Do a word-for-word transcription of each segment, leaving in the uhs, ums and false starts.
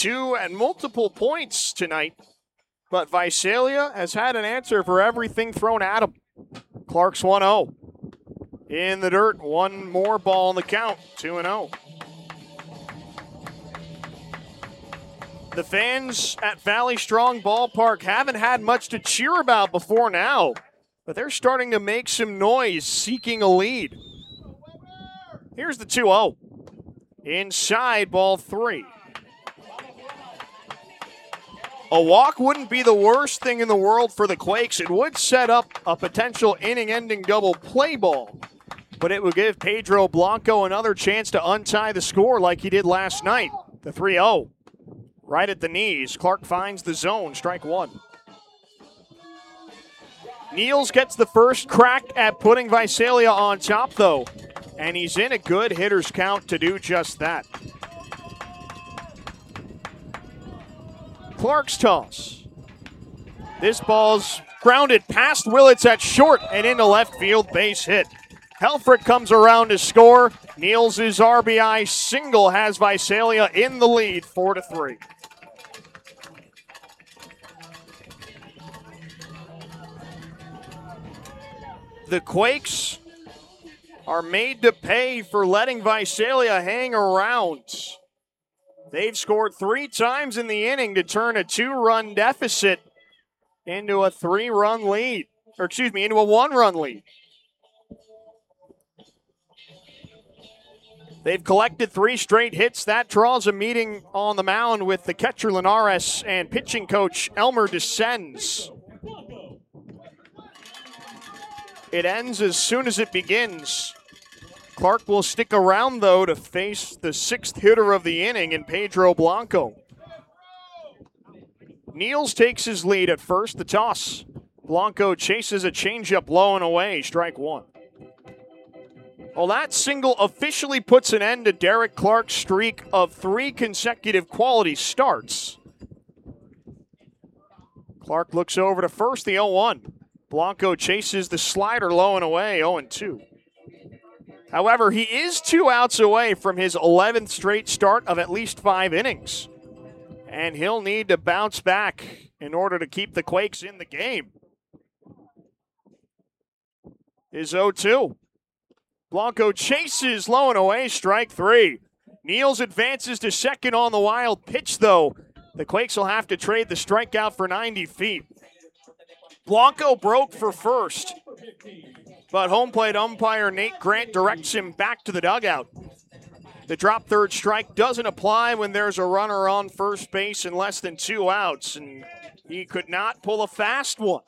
two and multiple points tonight, but Visalia has had an answer for everything thrown at him. Clark's one oh. In the dirt, one more ball in the count, two and oh. The fans at Valley Strong Ballpark haven't had much to cheer about before now, but they're starting to make some noise, seeking a lead. Here's the two oh. Inside, ball three. A walk wouldn't be the worst thing in the world for the Quakes. It would set up a potential inning-ending double play ball, but it would give Pedro Blanco another chance to untie the score like he did last night. The three oh. Right at the knees. Clark finds the zone. Strike one. Niels gets the first crack at putting Visalia on top, though, and he's in a good hitter's count to do just that. Clark's toss. This ball's grounded past Willits at short and into left field, base hit. Helfrich comes around to score. Niels' R B I single has Visalia in the lead, four to three. The Quakes are made to pay for letting Visalia hang around. They've scored three times in the inning to turn a two-run deficit into a three-run lead. Or excuse me, into a one-run lead. They've collected three straight hits. That draws a meeting on the mound with the catcher Linares and pitching coach Elmer Descends. It ends as soon as it begins. Clark will stick around, though, to face the sixth hitter of the inning in Pedro Blanco. Niels takes his lead at first, the toss. Blanco chases a changeup low and away, strike one. Well, that single officially puts an end to Derek Clark's streak of three consecutive quality starts. Clark looks over to first, the oh one. Blanco chases the slider low and away, oh and two. However, he is two outs away from his eleventh straight start of at least five innings. And he'll need to bounce back in order to keep the Quakes in the game. Is oh two. Blanco chases low and away, strike three. Niels advances to second on the wild pitch, though. The Quakes will have to trade the strikeout for ninety feet. Blanco broke for first, but home plate umpire Nate Grant directs him back to the dugout. The drop third strike doesn't apply when there's a runner on first base and less than two outs, and he could not pull a fast one.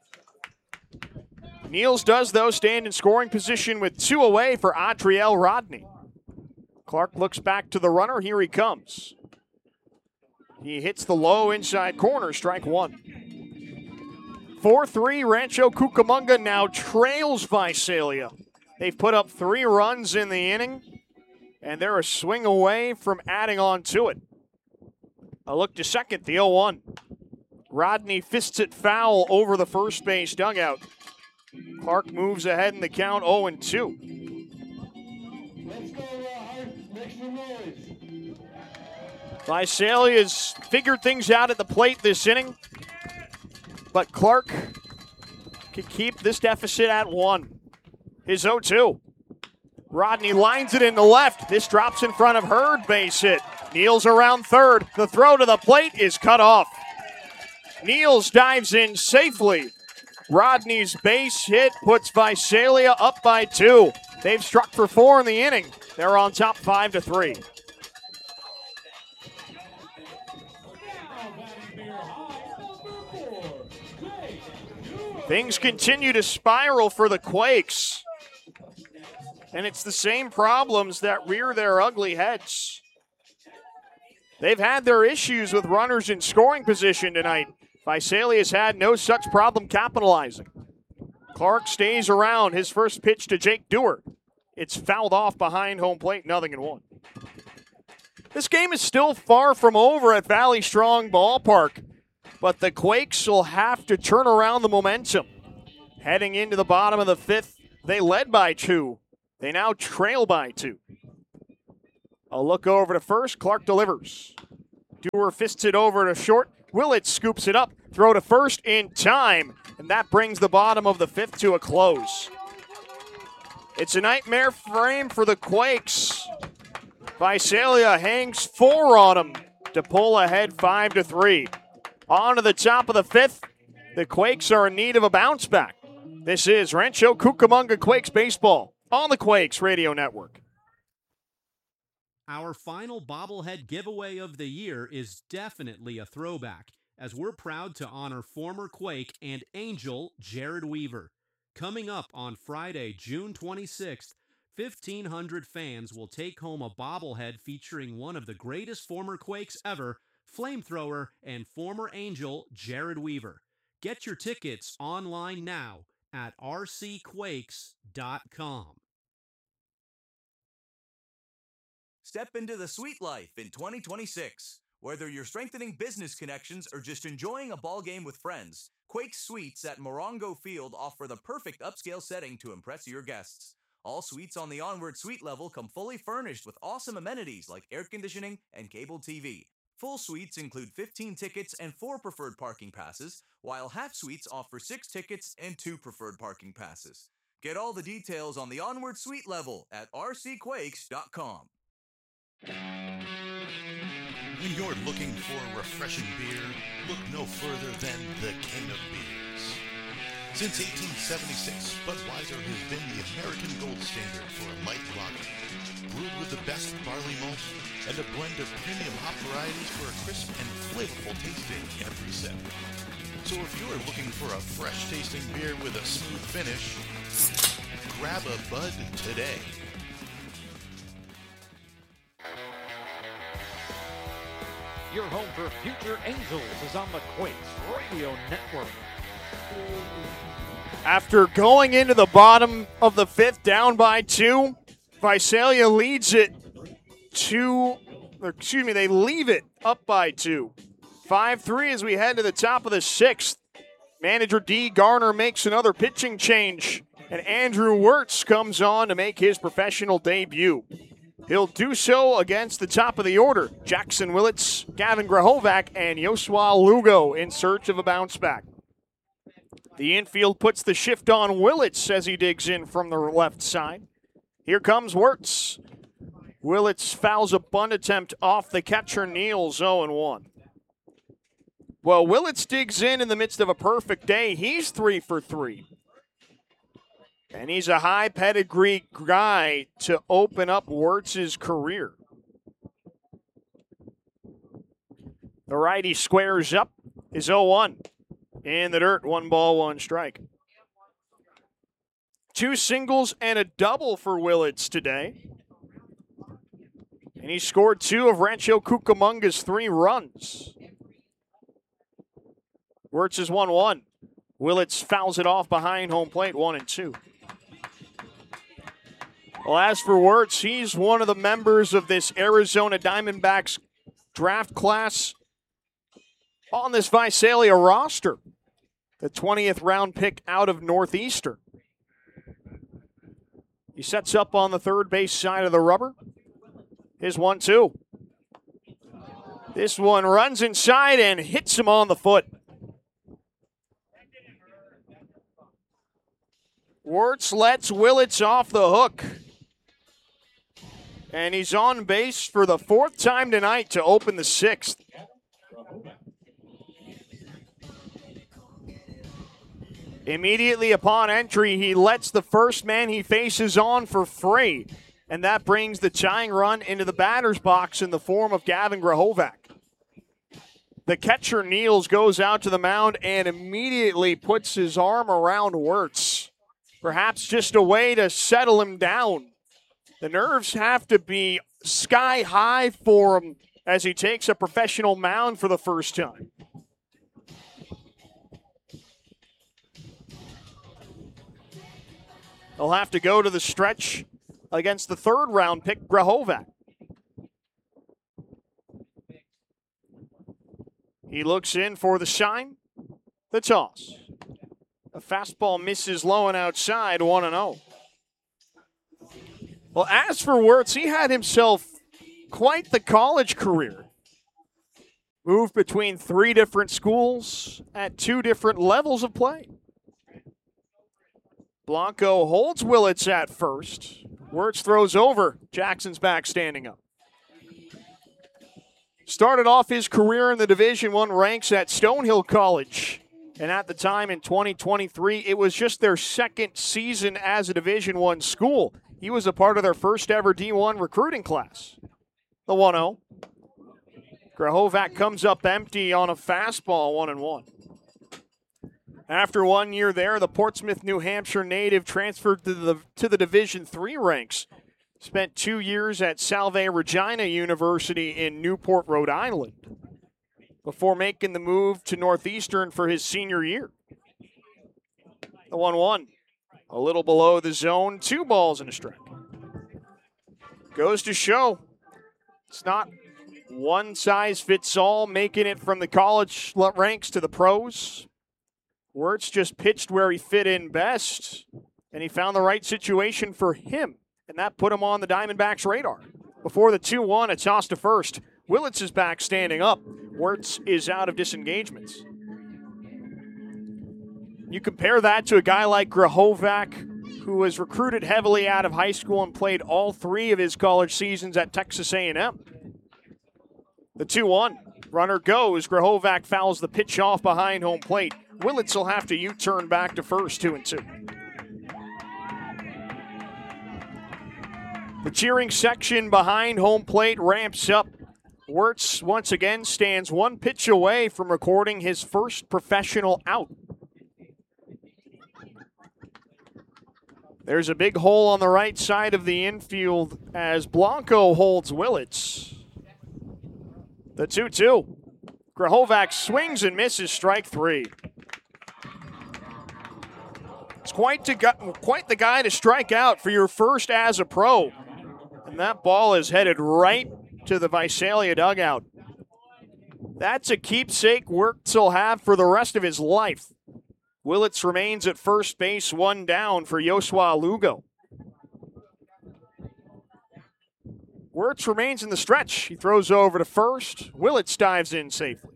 Niels does, though, stand in scoring position with two away for Adriel Rodney. Clark looks back to the runner. Here he comes. He hits the low inside corner, strike one. four three, Rancho Cucamonga now trails Visalia. They've put up three runs in the inning, and they're a swing away from adding on to it. A look to second, the oh one. Rodney fists it foul over the first base dugout. Clark moves ahead in the count, oh and two. Visalia's figured things out at the plate this inning, but Clark can keep this deficit at one. His oh two. Rodney lines it in the left. This drops in front of Hurd, base hit. Niels around third. The throw to the plate is cut off. Niels dives in safely. Rodney's base hit puts Visalia up by two. They've struck for four in the inning. They're on top five to three. Things continue to spiral for the Quakes. And it's the same problems that rear their ugly heads. They've had their issues with runners in scoring position tonight. Visalia's had no such problem capitalizing. Clark stays around. His first pitch to Jake Dewar. It's fouled off behind home plate, nothing in one. This game is still far from over at Valley Strong Ballpark, but the Quakes will have to turn around the momentum. Heading into the bottom of the fifth, they led by two. They now trail by two. A look over to first. Clark delivers. Dewar fists it over to short. Willett scoops it up. Throw to first in time. And that brings the bottom of the fifth to a close. It's a nightmare frame for the Quakes. Visalia hangs four on them to pull ahead five to three. On to the top of the fifth. The Quakes are in need of a bounce back. This is Rancho Cucamonga Quakes baseball on the Quakes Radio Network. Our final bobblehead giveaway of the year is definitely a throwback, as we're proud to honor former Quake and Angel Jared Weaver. Coming up on Friday, June twenty-sixth, fifteen hundred fans will take home a bobblehead featuring one of the greatest former Quakes ever, Flamethrower, and former Angel Jared Weaver. Get your tickets online now at r c quakes dot com. Step into the sweet life in twenty twenty-six. Whether you're strengthening business connections or just enjoying a ball game with friends, Quake Suites at Morongo Field offer the perfect upscale setting to impress your guests. All suites on the Onward Suite level come fully furnished with awesome amenities like air conditioning and cable T V. Full suites include fifteen tickets and four preferred parking passes, while half suites offer six tickets and two preferred parking passes. Get all the details on the Onward Suite level at r c quakes dot com. When you're looking for a refreshing beer, look no further than the King of Beers. Since eighteen seventy-six, Budweiser has been the American gold standard for a light lager, brewed with the best barley malt and a blend of premium hop varieties for a crisp and flavorful taste in every sip. So if you're looking for a fresh-tasting beer with a smooth finish, grab a Bud today. Your home for future Angels is on the Quakes Radio Network. After going into the bottom of the fifth, down by two, Visalia leads it two, or excuse me, they leave it up by two. five three as we head to the top of the sixth. Manager D. Garner makes another pitching change, and Andrew Wirtz comes on to make his professional debut. He'll do so against the top of the order. Jackson Willits, Gavin Grahovac, and Yosua Lugo in search of a bounce back. The infield puts the shift on Willits as he digs in from the left side. Here comes Wirtz. Willits fouls a bunt attempt off the catcher, Niels, oh and one. Well, Willits digs in in the midst of a perfect day. He's three for three. And he's a high pedigree guy to open up Wirtz's career. The righty squares up, is oh one. In the dirt, one ball, one strike. Two singles and a double for Willits today. And he scored two of Rancho Cucamonga's three runs. Wirtz is one one. Willits fouls it off behind home plate, one and two. Well, as for Wirtz, he's one of the members of this Arizona Diamondbacks draft class on this Visalia roster. The twentieth round pick out of Northeastern. He sets up on the third base side of the rubber. His one two. This one runs inside and hits him on the foot. Wirtz lets Willits off the hook. And he's on base for the fourth time tonight to open the sixth. Immediately upon entry, he lets the first man he faces on for free. And that brings the tying run into the batter's box in the form of Gavin Grahovac. The catcher, Niels, goes out to the mound and immediately puts his arm around Wirtz. Perhaps just a way to settle him down. The nerves have to be sky high for him as he takes a professional mound for the first time. He'll have to go to the stretch against the third round pick, Grahovac. He looks in for the sign, the toss. A fastball misses low and outside, one and oh. Well, as for Wirtz, he had himself quite the college career. Moved between three different schools at two different levels of play. Blanco holds Willits at first. Wirtz throws over. Jackson's back standing up. Started off his career in the Division One ranks at Stonehill College. And at the time in twenty twenty-three, it was just their second season as a Division One school. He was a part of their first ever D one recruiting class. The one oh. Grahovac comes up empty on a fastball, one and one. After one year there, the Portsmouth, New Hampshire native transferred to the to the Division Three ranks. Spent two years at Salve Regina University in Newport, Rhode Island, before making the move to Northeastern for his senior year. The one one, a little below the zone, two balls and a strike. Goes to show it's not one size fits all, making it from the college ranks to the pros. Wirtz just pitched where he fit in best, and he found the right situation for him, and that put him on the Diamondbacks' radar. Before the two one, a toss to first. Willits is back standing up. Wirtz is out of disengagements. You compare that to a guy like Grahovac, who was recruited heavily out of high school and played all three of his college seasons at Texas A and M. The two one, runner goes. Grahovac fouls the pitch off behind home plate. Willits will have to U-turn back to first, two and two. The cheering section behind home plate ramps up. Wirtz once again stands one pitch away from recording his first professional out. There's a big hole on the right side of the infield as Blanco holds Willits. The two two. Grahovac swings and misses, strike three. It's quite, to gu- quite the guy to strike out for your first as a pro. And that ball is headed right to the Visalia dugout. That's a keepsake Wirtz will have for the rest of his life. Willits remains at first base, one down for Yosua Lugo. Wirtz remains in the stretch. He throws over to first. Willits dives in safely.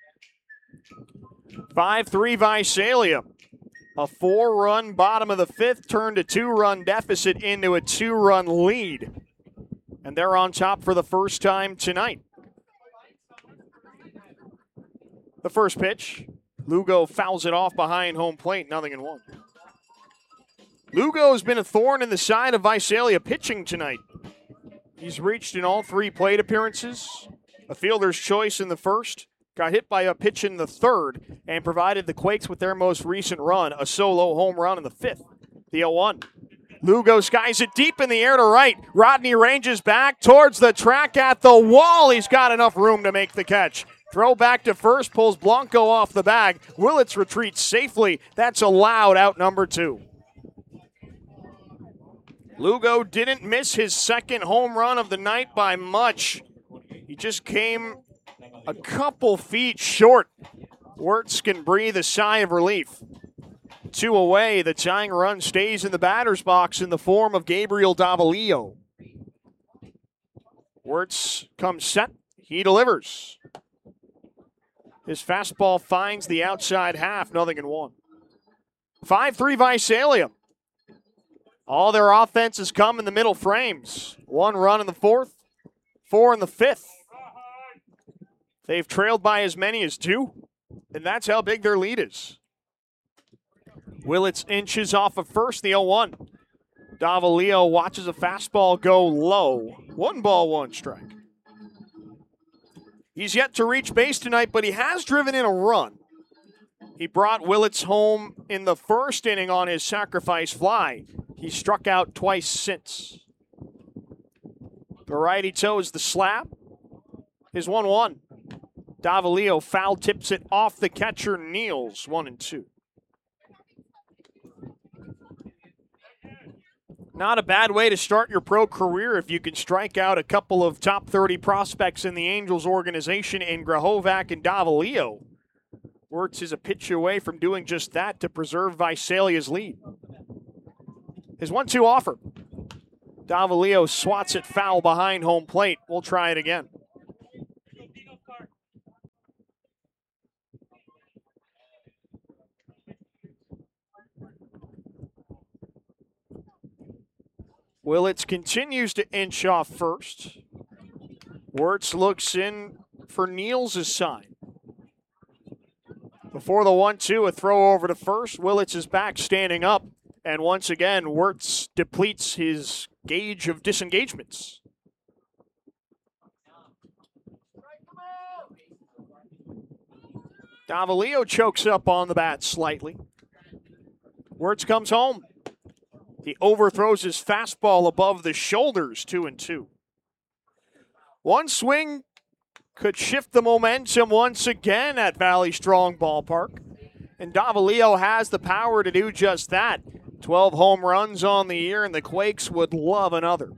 five three Visalia. A four-run bottom of the fifth turned a two-run deficit into a two-run lead. And they're on top for the first time tonight. The first pitch. Lugo fouls it off behind home plate, nothing in one. Lugo has been a thorn in the side of Visalia pitching tonight. He's reached in all three plate appearances. A fielder's choice in the first. Got hit by a pitch in the third and provided the Quakes with their most recent run, a solo home run in the fifth. The oh one. Lugo skies it deep in the air to right. Rodney ranges back towards the track at the wall. He's got enough room to make the catch. Throw back to first, pulls Blanco off the bag. Willits retreats safely. That's allowed, out number two. Lugo didn't miss his second home run of the night by much. He just came a couple feet short. Wirtz can breathe a sigh of relief. Two away, the tying run stays in the batter's box in the form of Gabriel Davalillo. Wirtz comes set, he delivers. His fastball finds the outside half, nothing in one. five three Visalia. All their offenses come in the middle frames. One run in the fourth, four in the fifth. They've trailed by as many as two, and that's how big their lead is. Willits inches off of first, the oh one. Davalillo watches a fastball go low. One ball, one strike. He's yet to reach base tonight, but he has driven in a run. He brought Willits home in the first inning on his sacrifice fly. He struck out twice since. The righty toes the slap. His one one. Davalillo foul tips it off the catcher, Niels, one and two. Not a bad way to start your pro career if you can strike out a couple of top thirty prospects in the Angels organization in Grahovac and Davalillo. Wirtz is a pitch away from doing just that to preserve Visalia's lead. His one two offer. Davalillo swats it foul behind home plate. We'll try it again. Willits continues to inch off first. Wirtz looks in for Niels' sign. Before the one two, a throw over to first. Willits is back standing up. And once again, Wirtz depletes his gauge of disengagements. Davalillo chokes up on the bat slightly. Wirtz comes home. He overthrows his fastball above the shoulders, two and two. One swing could shift the momentum once again at Valley Strong Ballpark. And Davalillo has the power to do just that. twelve home runs on the year, and the Quakes would love another.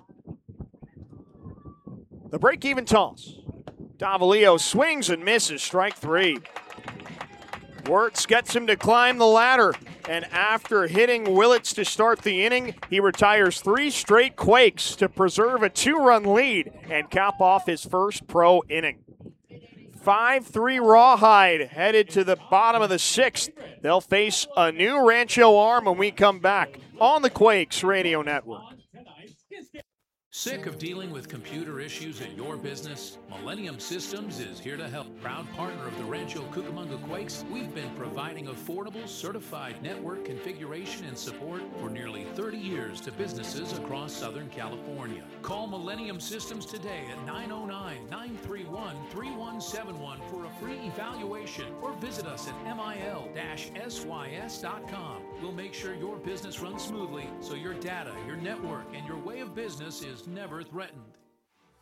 The break-even toss. Davalillo swings and misses, strike three. Wirtz gets him to climb the ladder, and after hitting Willits to start the inning, he retires three straight Quakes to preserve a two-run lead and cap off his first pro inning. five three Rawhide headed to the bottom of the sixth. They'll face a new Rancho arm when we come back on the Quakes Radio Network. Sick of dealing with computer issues in your business? Millennium Systems is here to help. Proud partner of the Rancho Cucamonga Quakes, we've been providing affordable, certified network configuration and support for nearly thirty years to businesses across Southern California. Call Millennium Systems today at nine oh nine, nine three one, three one seven one for a free evaluation, or visit us at mil dash s y s dot com. We'll make sure your business runs smoothly so your data, your network, and your way of business is never threatened.